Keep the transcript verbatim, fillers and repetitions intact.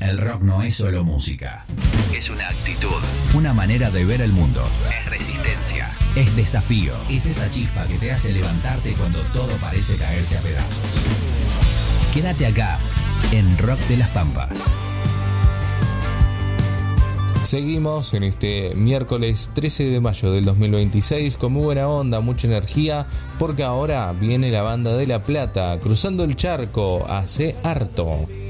El rock no es solo música. Es una actitud, una manera de ver el mundo. Es resistencia, es desafío. Es esa chispa que te hace levantarte cuando todo parece caerse a pedazos. Quédate acá, en Rock de las Pampas. Seguimos en este miércoles trece de mayo del dos mil veintiséis con muy buena onda, mucha energía, porque ahora viene la banda de La Plata, cruzando el charco, hace harto.